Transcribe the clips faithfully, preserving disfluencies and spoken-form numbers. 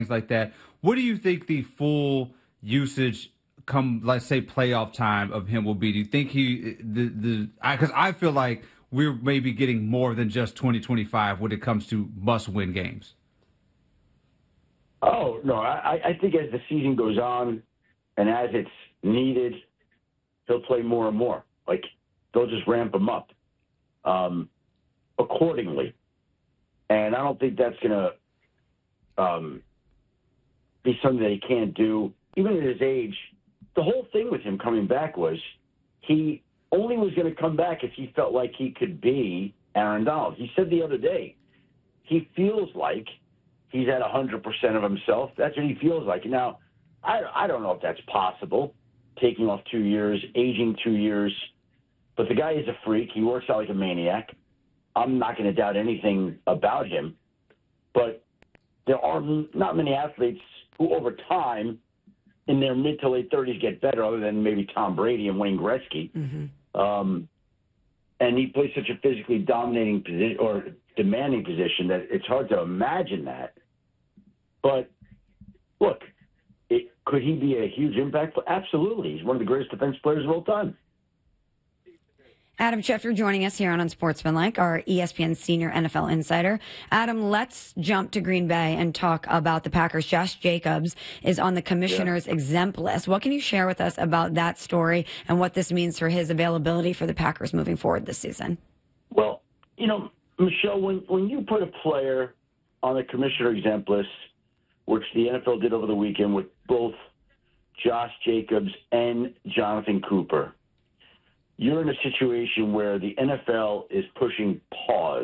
like that. What do you think the full usage come, let's say, playoff time of him will be? Do you think he the the because I, I feel like we're maybe getting more than just twenty twenty-five when it comes to must-win games? Oh, no, I, I think as the season goes on and as it's needed, he'll play more and more. Like, they'll just ramp him up um, accordingly. And I don't think that's going to um, be something that he can't do. Even at his age, the whole thing with him coming back was he only was going to come back if he felt like he could be Aaron Donald. He said the other day, he feels like he's at one hundred percent of himself. That's what he feels like. Now, I, I don't know if that's possible, taking off two years, aging two years. But the guy is a freak. He works out like a maniac. I'm not going to doubt anything about him. But there are not many athletes who, over time, in their mid to late thirties, get better, other than maybe Tom Brady and Wayne Gretzky. Mm-hmm. Um, and he plays such a physically dominating position or demanding position that it's hard to imagine that. But look, it, could he be a huge impact? Absolutely. He's one of the greatest defense players of all time. Adam Schefter joining us here on Unsportsmanlike, our E S P N senior N F L insider. Adam, let's jump to Green Bay and talk about the Packers. Josh Jacobs is on the commissioner's yeah. exempt list. What can you share with us about that story and what this means for his availability for the Packers moving forward this season? Well, you know, Michelle, when, when you put a player on the commissioner exempt list, which the N F L did over the weekend with both Josh Jacobs and Jonathan Cooper, you're in a situation where the N F L is pushing pause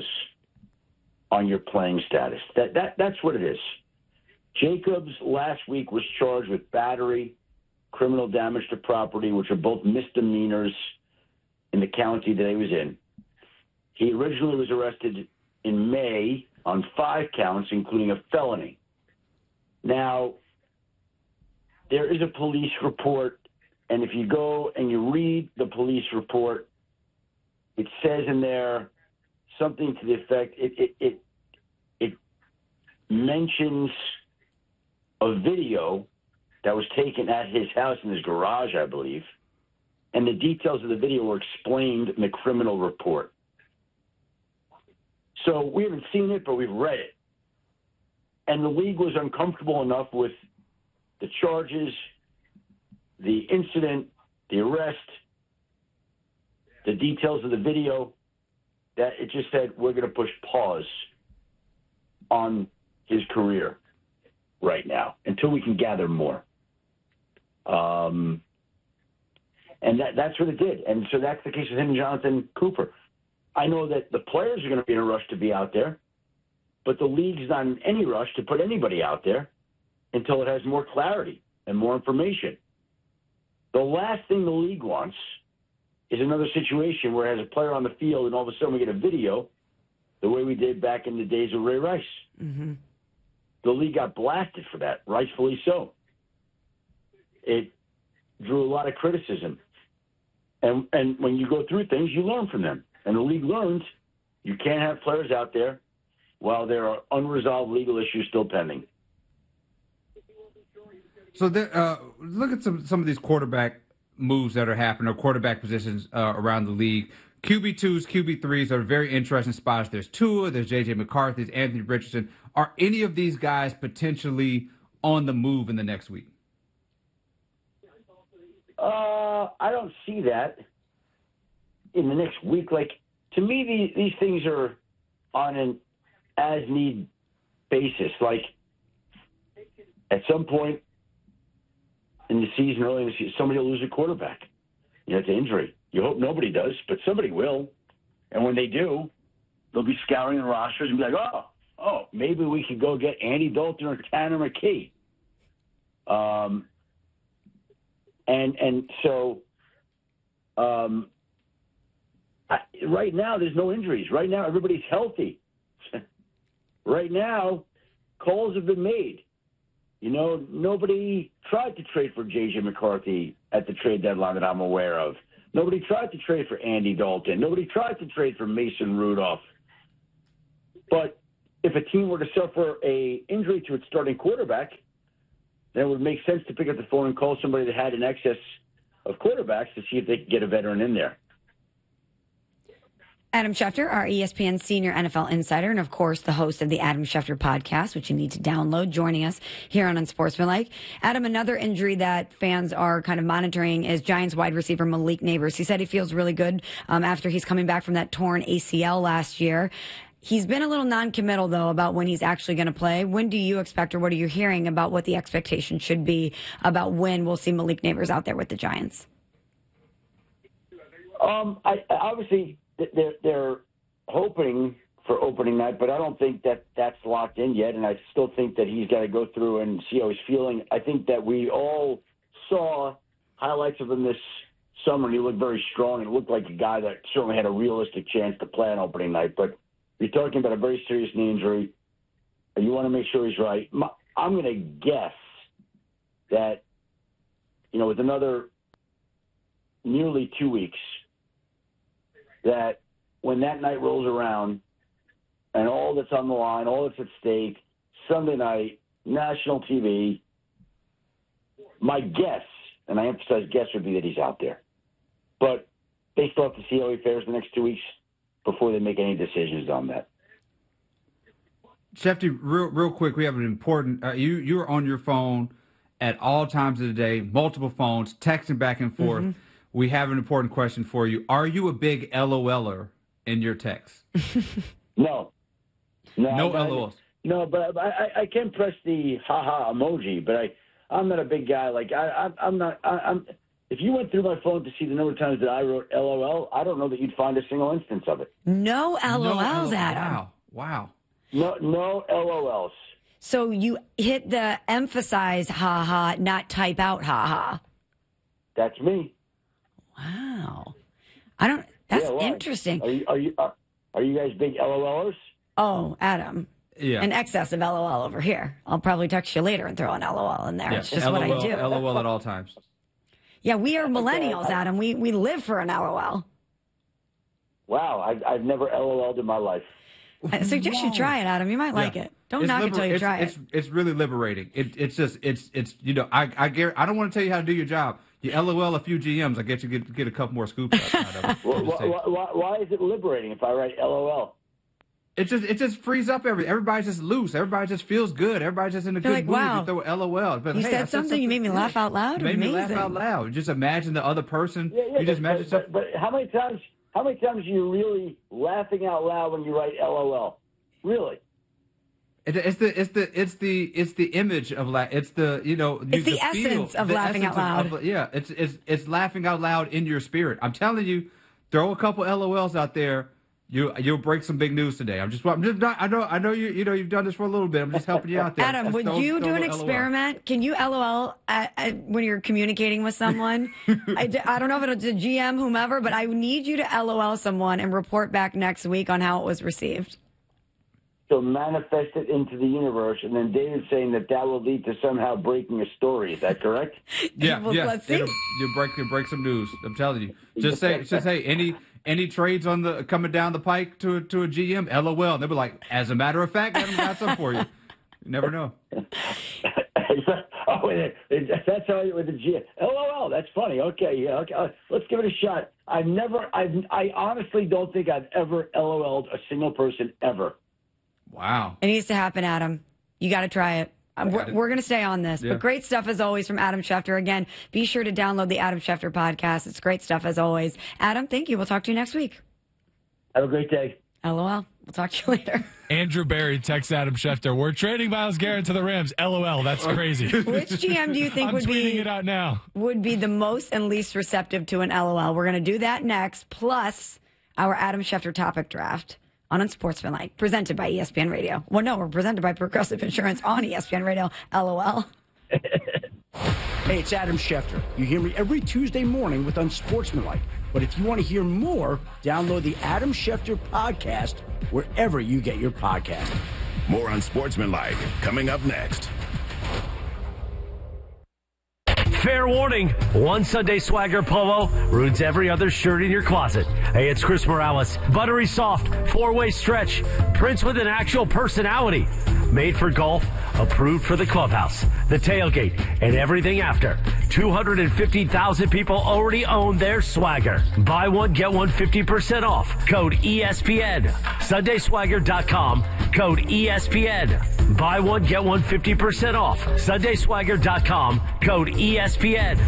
on your playing status. That, that That's what it is. Jacobs last week was charged with battery, criminal damage to property, which are both misdemeanors in the county that he was in. He originally was arrested in May on five counts, including a felony. Now, there is a police report, and if you go and you read the police report, it says in there something to the effect, it it it, it mentions a video that was taken at his house in his garage, I believe, and the details of the video were explained in the criminal report. So we haven't seen it, but we've read it. And the league was uncomfortable enough with the charges, the incident, the arrest, the details of the video, that it just said, we're going to push pause on his career right now until we can gather more. Um, and that, that's what it did. And so that's the case with him and Jonathan Cooper. I know that the players are going to be in a rush to be out there, but the league's not in any rush to put anybody out there until it has more clarity and more information. The last thing the league wants is another situation where it has a player on the field and all of a sudden we get a video the way we did back in the days of Ray Rice. Mm-hmm. The league got blasted for that, rightfully so. It drew a lot of criticism. And, and when you go through things, you learn from them. And the league learns you can't have players out there while there are unresolved legal issues still pending. So there, uh, look at some, some of these quarterback moves that are happening, or quarterback positions uh, around the league. Q B twos, Q B threes are very interesting spots. There's Tua, there's J J McCarthy, there's Anthony Richardson. Are any of these guys potentially on the move in the next week? Uh, I don't see that in the next week. Like, to me, these, these things are on an as-need basis. Like, at some point in the season, early in the season, somebody will lose a quarterback. You know, it's an injury. You hope nobody does, but somebody will. And when they do, they'll be scouring the rosters and be like, oh, oh, maybe we could go get Andy Dalton or Tanner McKee. Um, and and so um, I, right now there's no injuries. Right now everybody's healthy. Right now calls have been made. You know, nobody tried to trade for J J McCarthy at the trade deadline that I'm aware of. Nobody tried to trade for Andy Dalton. Nobody tried to trade for Mason Rudolph. But if a team were to suffer a injury to its starting quarterback, then it would make sense to pick up the phone and call somebody that had an excess of quarterbacks to see if they could get a veteran in there. Adam Schefter, our E S P N senior N F L insider, and of course the host of the Adam Schefter podcast, which you need to download, joining us here on Unsportsmanlike. Adam, another injury that fans are kind of monitoring is Giants wide receiver Malik Nabers. He said he feels really good um, after he's coming back from that torn A C L last year. He's been a little non-committal, though, about when he's actually going to play. When do you expect, or what are you hearing about what the expectation should be about when we'll see Malik Nabers out there with the Giants? Um, I, obviously, they're, they're hoping for opening night, but I don't think that that's locked in yet, and I still think that he's got to go through and see how he's feeling. I think that we all saw highlights of him this summer, and he looked very strong. He looked like a guy that certainly had a realistic chance to play on opening night, but you're talking about a very serious knee injury. You want to make sure he's right. I'm going to guess that, you know, with another nearly two weeks, that when that night rolls around and all that's on the line, all that's at stake, Sunday night, national T V, my guess, and I emphasize guess, would be that he's out there. But they still have to see how he fares the next two weeks before they make any decisions on that. Shefty, real real quick, we have an important uh, – you, you're on your phone at all times of the day, multiple phones, texting back and forth. Mm-hmm. We have an important question for you. Are you a big LOLer in your texts? No. No, no I, L O Ls? No, but I, I can press the ha-ha emoji, but I, I'm not a big guy. Like, I, I, I'm not I, – I'm. If you went through my phone to see the number of times that I wrote L O L, I don't know that you'd find a single instance of it. No L O Ls, no, Adam. Wow. Wow. No, no L O Ls. So you hit the emphasize ha-ha, not type out ha-ha. That's me. Wow. I don't – that's yeah, interesting. Are you, are, you, are, are you guys big LOLers? Oh, Adam. Yeah. An excess of L O L over here. I'll probably text you later and throw an L O L in there. Yeah. It's just L O L, what I do. L O L at all times. Yeah, we are millennials, Adam. We we live for an L O L. Wow, I've, I've never L O L'd in my life. I suggest you try it, Adam. You might like yeah. it. Don't it's knock liber- it until you it's, try it's, it. It's really liberating. It, it's just, it's, it's you know, I I, guarantee, I don't want to tell you how to do your job. You L O L a few G Ms, I get you get, get a couple more scoops out of it. Well, why, why, why is it liberating if I write L O L? It just it just frees up every. Everybody just loose. Everybody just feels good. Everybody's just in a You're good like, mood. wow. You throw L O L. But, You hey, said said something, you made me yeah. laugh out loud. You made Amazing. me laugh out loud. Just imagine the other person. Yeah, yeah, you just but, imagine but, but, but how many times? How many times are you really laughing out loud when you write L O L? Really? It, it's the it's the it's the it's the image of la- it's the you know It's you, the essence feel, of the laughing essence out of- loud. of- yeah, it's it's it's laughing out loud in your spirit. I'm telling you, throw a couple L O Ls out there. You you'll break some big news today. I'm just I'm just not. I know I know you you know you've done this for a little bit. I'm just helping you out there. Adam, Just would throw- you throw do an a little L O L. experiment? Can you L O L at, at, when you're communicating with someone? I, d- I don't know if it's a G M, whomever, but I need you to L O L someone and report back next week on how it was received. So manifest it into the universe, and then David's saying that that will lead to somehow breaking a story. Is that correct? Yeah, Well, yeah. let's see. It'll- You break you break some news. I'm telling you. Just say just say any any trades on the coming down the pike to to a G M. L O L. And they'll be like, as a matter of fact, Adam got something for you. You never know. Oh, wait, that's how you with the G M. L O L. That's funny. Okay, yeah. Okay, uh, let's give it a shot. I've never. I've. I honestly don't think I've ever L O L'd a single person ever. Wow. It needs to happen, Adam. You got to try it. Um, we're we're going to stay on this. Yeah. But great stuff as always from Adam Schefter. Again, be sure to download the Adam Schefter podcast. It's great stuff as always. Adam, thank you. We'll talk to you next week. Have a great day. L O L. We'll talk to you later. Andrew Barry texts Adam Schefter, we're trading Myles Garrett to the Rams. L O L. That's crazy. Which G M do you think I'm would tweeting be it out now. would be the most and least receptive to an L O L? We're going to do that next, plus our Adam Schefter topic draft on Unsportsmanlike, presented by E S P N Radio. Well, no, we're presented by Progressive Insurance on E S P N Radio. L O L. Hey, it's Adam Schefter. You hear me every Tuesday morning with Unsportsmanlike. But if you want to hear more, download the Adam Schefter podcast wherever you get your podcast. More Unsportsmanlike coming up next. Fair warning, one Sunday Swagger polo ruins every other shirt in your closet. Hey, it's Chris Morales. Buttery soft, four-way stretch, prints with an actual personality. Made for golf, approved for the clubhouse, the tailgate, and everything after. two hundred fifty thousand people already own their Swagger. Buy one, get one fifty percent off. Code E S P N. Sunday Swagger dot com. Code E S P N. Buy one, get one fifty percent off. Sunday Swagger dot com. Code E S P N.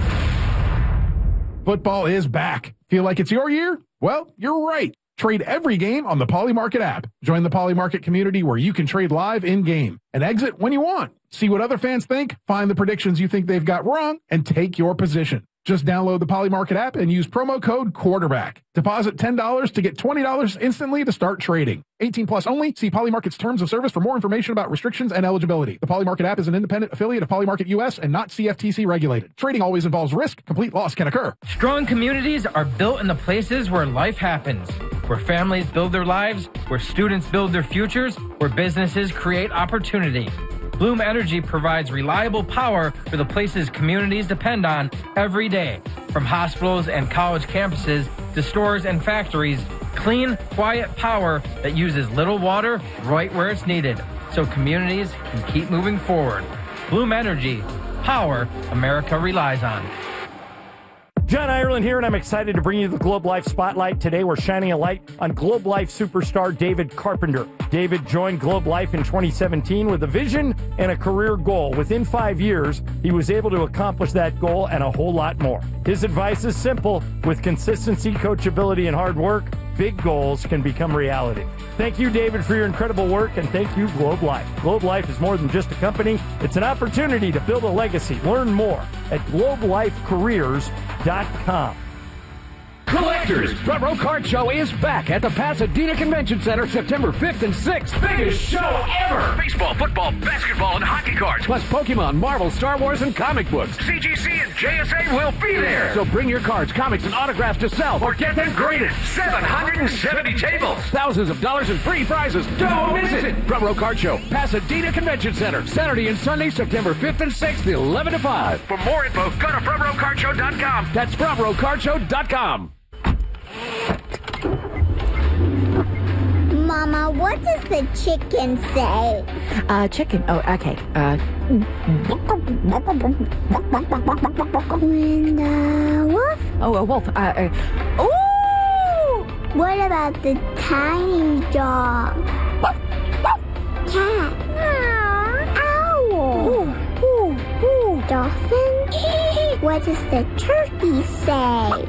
Football is back. Feel like it's your year? Well, you're right. Trade every game on the Polymarket app. Join the Polymarket community where you can trade live in-game and exit when you want. See what other fans think, find the predictions you think they've got wrong, and take your position. Just download the Polymarket app and use promo code quarterback. Deposit ten dollars to get twenty dollars instantly to start trading. eighteen plus only. See Polymarket's terms of service for more information about restrictions and eligibility. The Polymarket app is an independent affiliate of Polymarket U S and not C F T C regulated. Trading always involves risk. Complete loss can occur. Strong communities are built in the places where life happens, where families build their lives, where students build their futures, where businesses create opportunity. Bloom Energy provides reliable power for the places communities depend on every day. From hospitals and college campuses to stores and factories, clean, quiet power that uses little water right where it's needed, so communities can keep moving forward. Bloom Energy, power America relies on. John Ireland here, and I'm excited to bring you the Globe Life Spotlight. Today, we're shining a light on Globe Life superstar David Carpenter. David joined Globe Life in twenty seventeen with a vision and a career goal. Within five years, he was able to accomplish that goal and a whole lot more. His advice is simple. With consistency, coachability, and hard work, big goals can become reality. Thank you, David, for your incredible work, and thank you, Globe Life. Globe Life is more than just a company. It's an opportunity to build a legacy. Learn more at globe life careers dot com. Collectors, Front Row Card Show is back at the Pasadena Convention Center September fifth and sixth. Biggest show ever! Baseball, football, basketball, and hockey cards. Plus Pokemon, Marvel, Star Wars, and comic books. C G C and J S A will be there. So bring your cards, comics, and autographs to sell. Or get them graded. seven hundred seventy tables. Thousands of dollars in free prizes. Don't miss it! Front Row Card Show, Pasadena Convention Center. Saturday and Sunday, September fifth and sixth, eleven to five. For more info, go to front row card show dot com. That's front row card show dot com. Mama, what does the chicken say? Uh, chicken. Oh, okay. Uh. And uh, wolf? Oh, a wolf. Uh. uh ooh! What about the tiny dog? Cat? Owl? Ooh, ooh, ooh. Dolphin? What does the turkey say?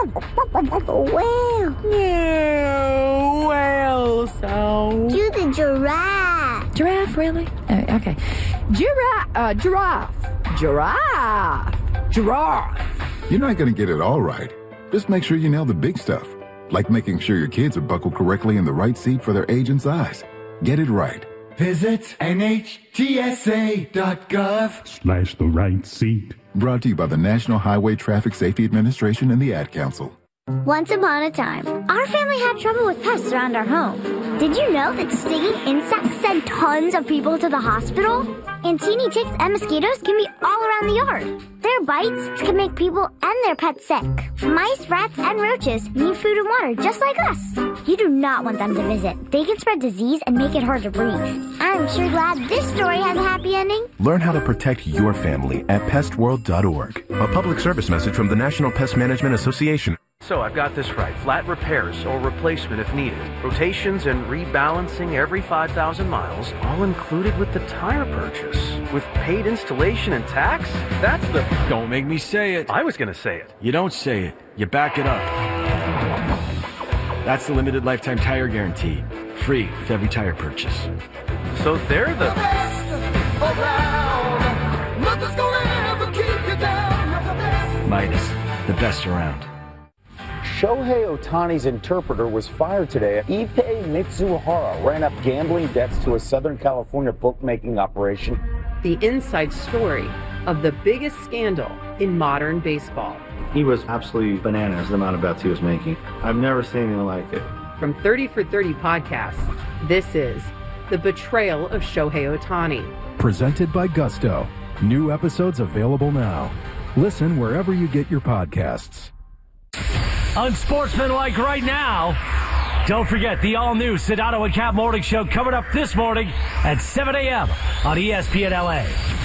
Whale? No, whale sound. Do the giraffe. Giraffe, really? Uh, okay. Giraffe. Uh, giraffe. Giraffe. Giraffe. You're not going to get it all right. Just make sure you nail the big stuff, like making sure your kids are buckled correctly in the right seat for their age and size. Get it right. Visit N H T S A dot gov slash the right seat. Brought to you by the National Highway Traffic Safety Administration and the Ad Council. Once upon a time, our family had trouble with pests around our home. Did you know that stinging insects send tons of people to the hospital? And teeny ticks and mosquitoes can be all around the yard. Their bites can make people and their pets sick. Mice, rats, and roaches need food and water just like us. You do not want them to visit. They can spread disease and make it hard to breathe. I'm sure glad this story has a happy ending. Learn how to protect your family at pest world dot org. A public service message from the National Pest Management Association. So I've got this right. Flat repairs or replacement if needed. Rotations and rebalancing every five thousand miles, all included with the tire purchase. With paid installation and tax? That's the... Don't make me say it. I was going to say it. You don't say it. You back it up. That's the limited lifetime tire guarantee. Free with every tire purchase. So they're the... the best around. Nothing's gonna ever keep you down. Midas, the best around. Shohei Ohtani's interpreter was fired today. Ippei Mitsuhara ran up gambling debts to a Southern California bookmaking operation. The inside story of the biggest scandal in modern baseball. He was absolutely bananas, the amount of bets he was making. I've never seen anything like it. From thirty for thirty podcasts, this is The Betrayal of Shohei Ohtani. Presented by Gusto. New episodes available now. Listen wherever you get your podcasts. Unsportsmanlike right now. Don't forget the all-new Sedano and Cap Morning Show coming up this morning at seven a.m. on E S P N L A.